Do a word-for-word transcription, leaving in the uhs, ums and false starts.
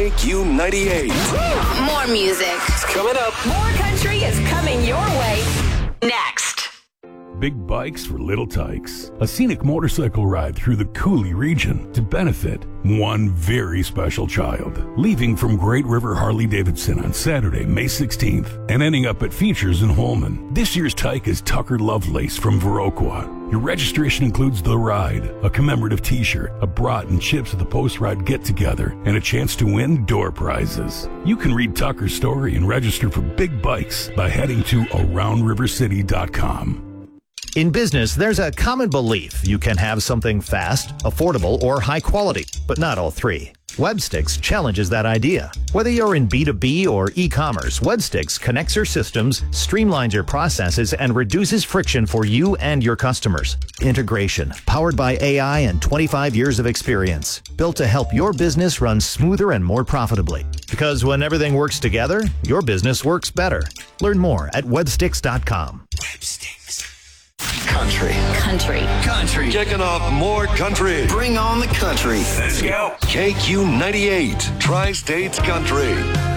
K Q ninety-eight. More music. It's coming up. More country is coming your way next. Big Bikes for Little Tykes. A scenic motorcycle ride through the Cooley region to benefit one very special child. Leaving from Great River Harley-Davidson on Saturday, May sixteenth, and ending up at Features in Holman. This year's Tyke is Tucker Lovelace from Viroqua. Your registration includes the ride, a commemorative t-shirt, a brat and chips at the post-ride get-together, and a chance to win door prizes. You can read Tucker's story and register for Big Bikes by heading to around river city dot com. In business, there's a common belief you can have something fast, affordable, or high quality, but not all three. Webstix challenges that idea. Whether you're in B two B or e-commerce, Webstix connects your systems, streamlines your processes, and reduces friction for you and your customers. Integration, powered by A I and twenty-five years of experience, built to help your business run smoother and more profitably. Because when everything works together, your business works better. Learn more at webstix dot com. Webstix. Country. Country. Country. Kicking off more country. Bring on the country. Let's go. K Q ninety-eight, Tri-States Country.